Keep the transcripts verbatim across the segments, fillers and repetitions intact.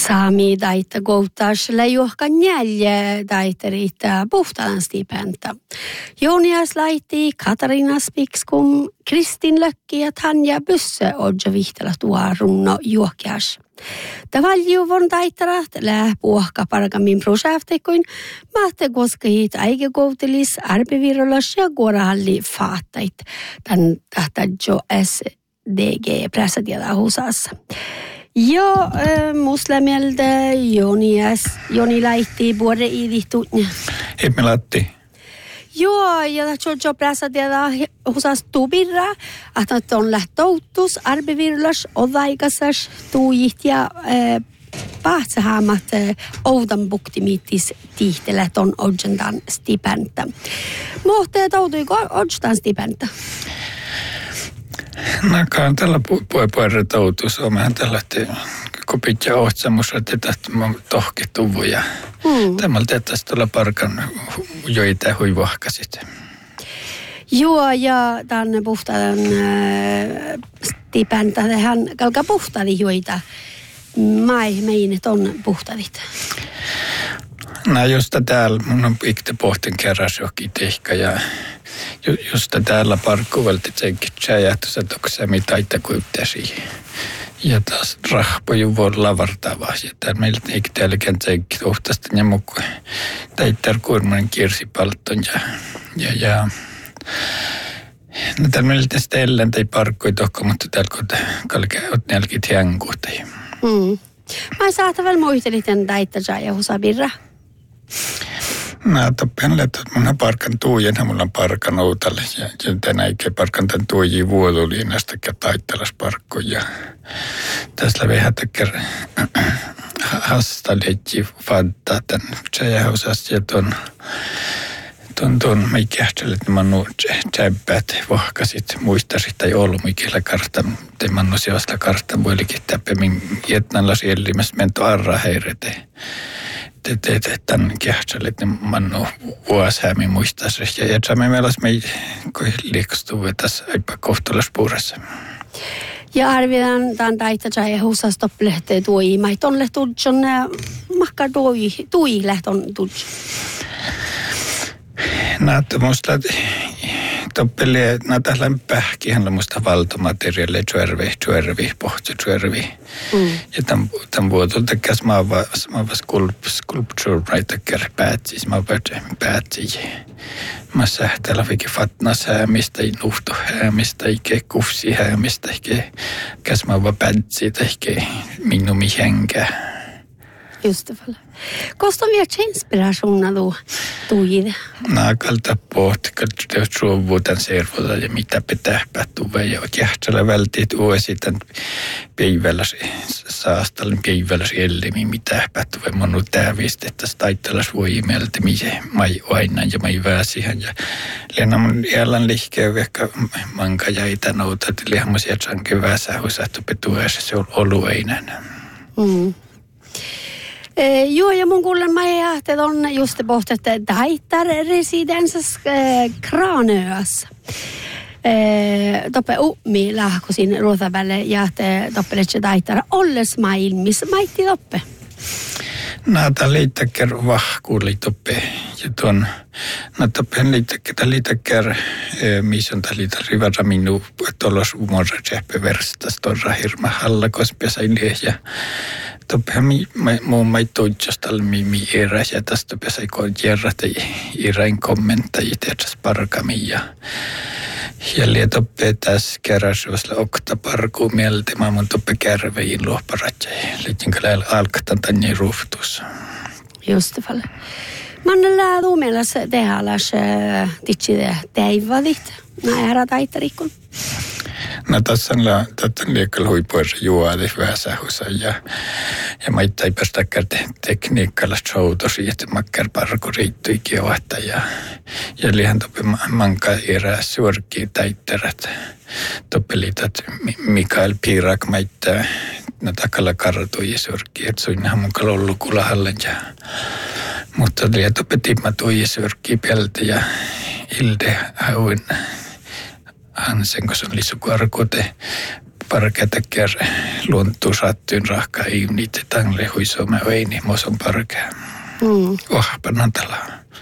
Saami taita koutaiselle juohka neljä taita riittää puhtaan stipenta. Jounias laiti Katarina Spikskum, Kristin Lökki ja Tanja Bysse odja vihtellä tuo runno juokias. Tavalju von taitarat lää puhka parkamin projektikuin, mahte koska hiit aikakoutelis arpivirrolas ja kuorahalli faattait. Tän tahta jo S D G-pressatieda husassa. Jo äh, muslimilta Jonias, Joni laitti vuode iidihtuutnia. Himme latti. Joo, ja jo pressatieda husas tubirra, että on lähtouttus, arpivirlas, odaikasas, tuujit ja äh, pahtsahaamat äh, oudan buktimittis tiihtelät on odjentan stipenta. Mohteet outuiko odjentan stipenta? Nakaan tällä puhupuolella toutus on mehän tällainen kopit ja ohtsamus, että tästä tohki tuvuja. Hmm. Tämmöllä tästä tuolla parkan joita huivohkasit. Joo, ja tänne puhtaan äh, stipenta, hän kalka puhtadi joita. Mai meinet on puhtadit. No just täällä, mun on ikte pohtin kerras jokin tehkä ja just täällä parkkuvalti tsenkin tjäjähtössä, että onko se mitä itse kuittasi. Ja taas rahpoju voi lavartavaa. Ja täällä meillä eikä täälläkään tsenkin tuhtasta ja mukaan. Täittää kuormanen kirsipalton ja ja ja. No täällä meillä tästä ellen tai parkkui tohko, mutta täällä kun kalkea oot nälkit hänkuutai. Hmm. Mä saata vielä muisteliten täittää ja husabirra. No, toppihan että mun parkan tuujen, mulla on parkan outalle ja tänä eikä parkan tämän tuujia vuoduliinasta ja taittelas parkkoja. Tässä vähän takia hastaletji fadda tämän tjäjähosasta ja ton ton ton me ikähtele, että mä oon tjäbät vohkasit muistasit tai ollut mikillä kartta, te mä oon sijoista kartta vuolikin täppämin jätnällä siellimässä mento arra heirete. Te teette tämän kehtsälle, että mannu vuosihämi muistaisi. Ja jätsäämme meilläs mei liikstuu tässä aika kohtalaspuuressa. Ja arvioidaan tämän taittaa ja husas toppilehteen tuoi. Mä tonne tudjon makka tuoi, tuoi lehton tudjon. Näitä musta toppelee, näitä lämpähkihän musta valtomateriaalia, tjärvi, tjärvi, pohti, tjärvi. Mm. Ja tämän, tämän vuotulta käs mä oon vaan skulp, sculpture, raitaker päätsis, mä oon päätsis. Mä sähtäällä vikin fatna säämistä, ei nuhtu häämistä, eikä kufsi häämistä, eikä käs mä oon vaan päätsis, eikä minumi hänkää. Just det. Kosta vielä inspirationa tuo tuijide? Naakalta pohti, että suovuutan servoda ja mitä pitää päättyä. Ja kähtsellä vältit uusitän päivällä saastalin päivällä ellemi mitä päättyä. Mä oon tävistä, että taittelas voi imeltä, mihin mai aina ja mai väsihän. Ja liian mun jälleen liikkeä vaikka manka ja itänouta, että liian mun sieltä sankin väsähusattu petuessa, se on olueinen. Mm. Eh, joo, ja mun kuulen mä jähtet on just pohti, että taittar residensas eh, Kranöas. Eh, toppe ummi lahkusin ruotavälle jähte toppe letse taittar olles maailmissa. Maitti toppe? Näitä liittäkär vahkuuli toppe. Ja tuon, no toppen liittäkär, liittäkär, missä on tämä liitä rivara minun, että ollos umorra tseppä verstas torra hirma halla kospiasailija. Ja toppehan muun mai toitsastalla mi erä ja tästä pesai kun järrätä iräin kommentajit etäs parkami ja ja liet toppe tässä käräsuosla okta parkuu mieltä mä mun toppe kärveihin luoparatja liittinkälä alkatan tänne ruhtus. Just det. Mannella tuumelas tehalas titside teivadit näärä taitarikon. No tässä on liikkeellä huipuissa juoadi väsähusa ja ja mä itse ei päästäkään tekniikalla showtosi, että makkar parko riittyikin ohta ja ja liihan toppe manka erää suorkii täitterät toppe liitat Mikael Piirak mä itse no takalla kartui suorkii, että suinnahan mun kalollu kulahallen ja mutta liian toppe timma tui suorkii peltä ja Hilde Hauen Hansen, kun se oli sukuarkote parkeataker luontuu sattuin rahkaa ihmistä tangle huisome oini moson parkea. Mm. Ohpa nantala.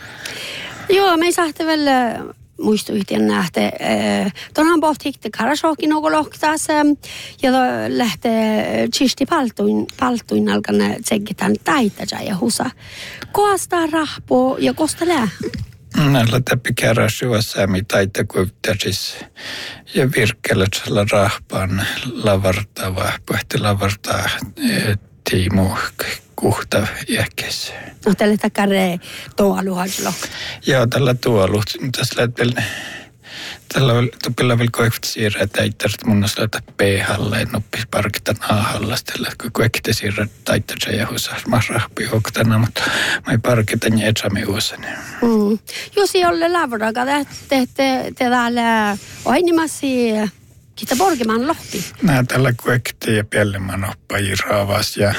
Joo, me ei sahte vielä muistuihtien nähte. Tuonhan pohtikti karasookin nokolohtaas ja lähtee chisti paltuin, paltuin alkan tsekkitään taitaja ja husa. Koastaa rahpo ja kosta lää? Näillä täppi kärräsyvässä mi taita kuittasis ja virkkelätsellä rahpaan lavartava, pohti lavartaa tiimu kuhta iäkes. No tällä takare tuolu haislo. Joo, tällä tuolu. Tässä lähtee, tällä tupilla vielä koivat siirrää täittäistä mun olisi laita P-halla ja noppis parkitan A-halla. Tällä kun koivat siirrää täittäistä ja huusaa mä rahpi hoktana, mutta mä ei parkitan ja etsami uusani. Mm. Jos ei ole lavraga, te täällä oinimasi kita borgiman lohti. Nää tällä koivat ja piellemän oppajia raavas ja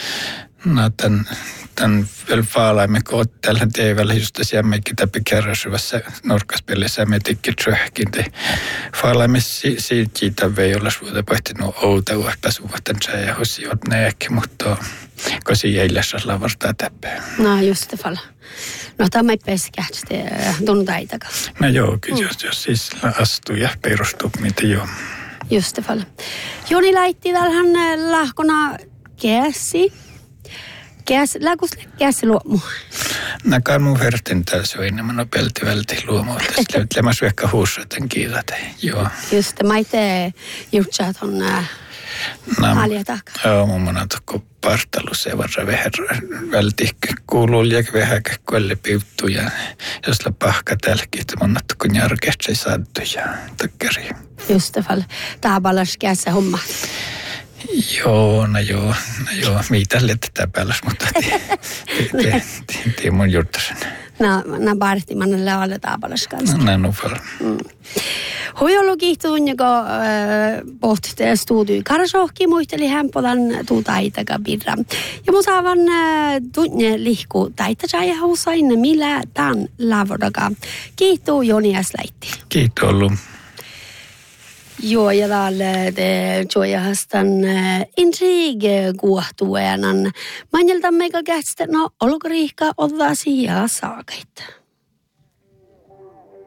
no tämän, tämän vielä faalaimme kootteella teevällä just tässä mekin täppi kärräsyvässä norkaspelissä me tikki tröhkin te faalaimme siitä vei olla suuta pohti nuo outa uutta suvaten ja husiot ne ehkä, mutta kosi eilässä lavartaa täppää. No just det fall. No tämä ei peskähtsi tuntaitaka. No joo, kyllä mm. jos, jos siis astuu ja perustuu, mitä joo. Just det fall. Joni laitti täällähän lahkona käsi. Käs, läkus käsi luomu. Näkään mun vertin tässä on enemmän nopealti välti luomu. Tästä löytää syökkä huussaten kiitat. Joo. Just det, mä itse jutsaat on halja takaa. Joo, mun mona tokko partalu se varra vähän välti kuuluu liek vähän kuelle piuttu ja jos la pahka tälki, että mun tokko njärkestä ei saattu ja takkari. Just det fall. Tää palas kässä homma. Joo, no joo, no joo. Mitä lettetään päällä, mutta tii mun juttasen. No, no parti, mä näin levalle taapalas kanssa. No, näin on paljon. Huijollu kiihtuun, joka pohti studioi karsohki, muisteli hämpolan tuu taitaka birra. Ja mun saavan tunne lihku taitaja ja husain, millä tämän lavoraka. Kiihtuu Joni Äsläitti. Kiitos ollut. Joo, ja täällä te joihastan intrigue kuohtueenan. Manjelta meikä kästä, no olko riihkaa ottaa sijaa saakaita.